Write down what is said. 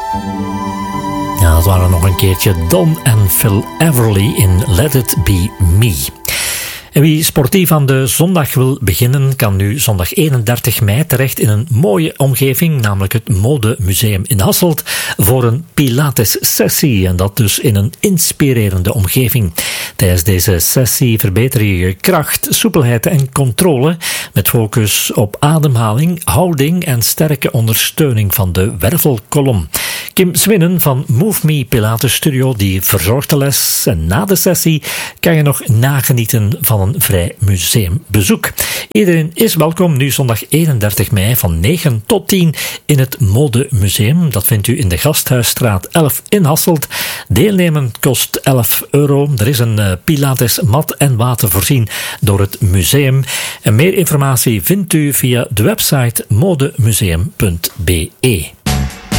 Ja, dat waren nog een keertje Don en Phil Everly in Let It Be Me. En wie sportief aan de zondag wil beginnen, kan nu zondag 31 mei terecht in een mooie omgeving, namelijk het Modemuseum in Hasselt, voor een Pilates-sessie. En dat dus in een inspirerende omgeving. Tijdens deze sessie verbeter je je kracht, soepelheid en controle, met focus op ademhaling, houding en sterke ondersteuning van de wervelkolom. Kim Swinnen van Move Me Pilates Studio, die verzorgt de les. En na de sessie kan je nog nagenieten van een vrij museumbezoek. Iedereen is welkom nu zondag 31 mei van 9 tot 10 in het Modemuseum. Dat vindt u in de Gasthuisstraat 11 in Hasselt. Deelnemen kost €11. Er is een Pilates mat en water voorzien door het museum. En meer informatie vindt u via de website modemuseum.be.